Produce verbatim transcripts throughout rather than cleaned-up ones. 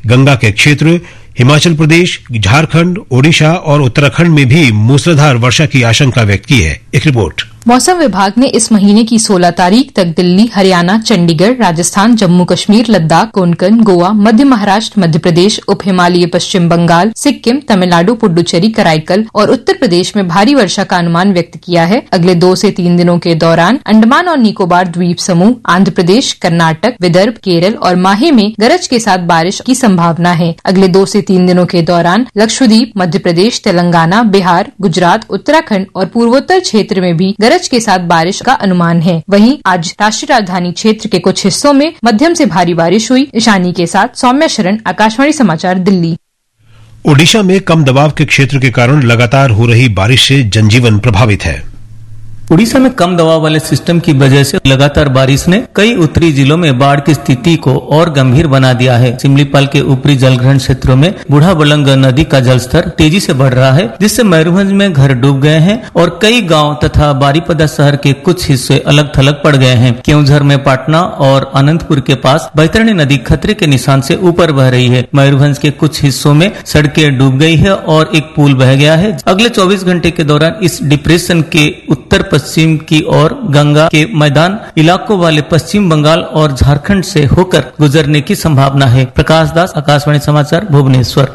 गंगा के क्षेत्र, हिमाचल प्रदेश, झारखंड, ओडिशा और उत्तराखंड में भी मूसलाधार वर्षा की आशंका व्यक्त की है। एक रिपोर्ट। मौसम विभाग ने इस महीने की सोलह तारीख तक दिल्ली, हरियाणा, चंडीगढ़, राजस्थान, जम्मू कश्मीर, लद्दाख, कोंकण, गोवा, मध्य महाराष्ट्र, मध्य प्रदेश, उप हिमालय पश्चिम बंगाल, सिक्किम, तमिलनाडु, पुडुचेरी, कराईकल और उत्तर प्रदेश में भारी वर्षा का अनुमान व्यक्त किया है। अगले दो से तीन दिनों के दौरान अंडमान और निकोबार द्वीप समूह, आंध्र प्रदेश, कर्नाटक, विदर्भ, केरल और माहे में गरज के साथ बारिश की संभावना है। अगले दो से तीन दिनों के दौरान लक्षद्वीप, मध्य प्रदेश, तेलंगाना, बिहार, गुजरात, उत्तराखंड और पूर्वोत्तर क्षेत्र में भी गरज के साथ बारिश का अनुमान है। वहीं आज राष्ट्रीय राजधानी क्षेत्र के कुछ हिस्सों में मध्यम से भारी बारिश हुई। ईशानी के साथ सौम्या शरण, आकाशवाणी समाचार, दिल्ली। ओडिशा में कम दबाव के क्षेत्र के कारण लगातार हो रही बारिश से जनजीवन प्रभावित है। उड़ीसा में कम दबाव वाले सिस्टम की वजह से लगातार बारिश ने कई उत्तरी जिलों में बाढ़ की स्थिति को और गंभीर बना दिया है। सिमलीपाल के ऊपरी जलग्रहण क्षेत्रों में बूढ़ा बलंग नदी का जलस्तर तेजी से बढ़ रहा है, जिससे मयूरभंज में घर डूब गए हैं और कई गांव तथा बारीपदा शहर के कुछ हिस्से अलग थलग पड़ गए हैं। केवंझर में पाटना और अनंतपुर के पास बैतरणी नदी खतरे के निशान से ऊपर बह रही है। मयूरभंज के कुछ हिस्सों में सड़कें डूब गई है और एक पुल बह गया है। अगले चौबीस घंटे के दौरान इस डिप्रेशन के उत्तर पश्चिम की ओर गंगा के मैदान इलाकों वाले पश्चिम बंगाल और झारखंड से होकर गुजरने की संभावना है। प्रकाश दास, आकाशवाणी समाचार, भुवनेश्वर।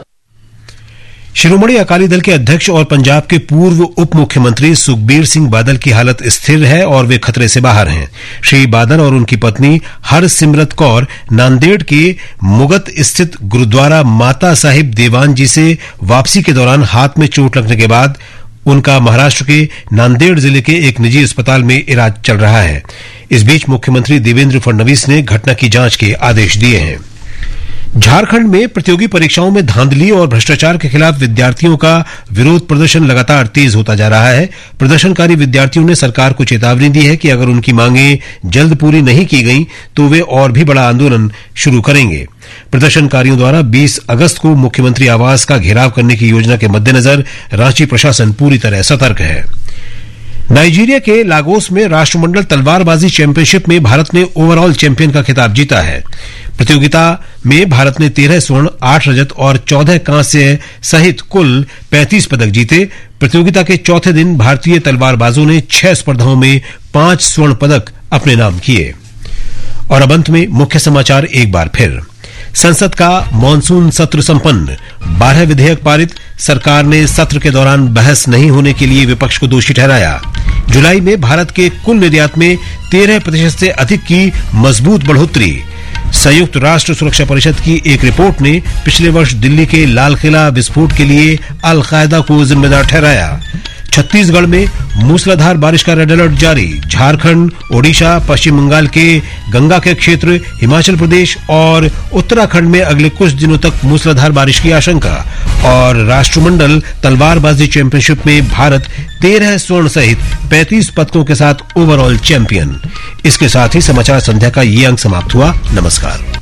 शिरोमणि अकाली दल के अध्यक्ष और पंजाब के पूर्व उप मुख्यमंत्री सुखबीर सिंह बादल की हालत स्थिर है और वे खतरे से बाहर हैं। श्री बादल और उनकी पत्नी हरसिमरत कौर नांदेड़ के मुगत स्थित गुरुद्वारा माता साहिब देवान जी से वापसी के दौरान हाथ में चोट लगने के बाद उनका महाराष्ट्र के नांदेड़ जिले के एक निजी अस्पताल में इलाज चल रहा है। इस बीच मुख्यमंत्री देवेंद्र फडणवीस ने घटना की जांच के आदेश दिए हैं। झारखंड में प्रतियोगी परीक्षाओं में धांधली और भ्रष्टाचार के खिलाफ विद्यार्थियों का विरोध प्रदर्शन लगातार तेज होता जा रहा है। प्रदर्शनकारी विद्यार्थियों ने सरकार को चेतावनी दी है कि अगर उनकी मांगें जल्द पूरी नहीं की गई तो वे और भी बड़ा आंदोलन शुरू करेंगे। प्रदर्शनकारियों द्वारा बीस अगस्त को मुख्यमंत्री आवास का घेराव करने की योजना के मद्देनजर रांची प्रशासन पूरी तरह सतर्क है। नाइजीरिया के लागोस में राष्ट्रमंडल तलवारबाजी चैंपियनशिप में भारत ने ओवरऑल चैंपियन का खिताब जीता है। प्रतियोगिता में भारत ने तेरह स्वर्ण, आठ रजत और चौदह कांस्य सहित कुल पैंतीस पदक जीते। प्रतियोगिता के चौथे दिन भारतीय तलवारबाजों ने छह स्पर्धाओं में पांच स्वर्ण पदक अपने नाम किए। और अब अंत में मुख्य समाचार एक बार फिर। संसद का मॉनसून सत्र संपन्न, बारह विधेयक पारित। सरकार ने सत्र के दौरान बहस नहीं होने के लिए विपक्ष को दोषी ठहराया। जुलाई में भारत के कुल निर्यात में तेरह प्रतिशत से अधिक की मजबूत बढ़ोतरी। संयुक्त राष्ट्र सुरक्षा परिषद की एक रिपोर्ट ने पिछले वर्ष दिल्ली के लाल किला विस्फोट के लिए अल कायदा को जिम्मेदार ठहराया। छत्तीसगढ़ में मूसलाधार बारिश का रेड अलर्ट जारी। झारखंड, ओडिशा, पश्चिम बंगाल के गंगा के क्षेत्र, हिमाचल प्रदेश और उत्तराखंड में अगले कुछ दिनों तक मूसलाधार बारिश की आशंका। और राष्ट्रमंडल तलवारबाजी चैंपियनशिप में भारत तेरह स्वर्ण सहित पैंतीस पदकों के साथ ओवरऑल चैंपियन। इसके साथ ही समाचार संध्या का ये अंक समाप्त हुआ। नमस्कार।